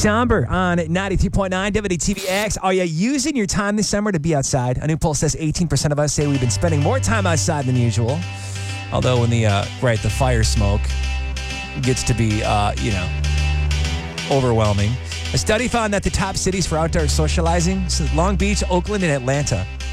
Somber on 93.9 WTVX. Are you using your time this summer to be outside? A new poll says 18% of us say we've been spending more time outside than usual. Although when the fire smoke gets to be, overwhelming. A study found that the top cities for outdoor socializing, Long Beach, Oakland, and Atlanta.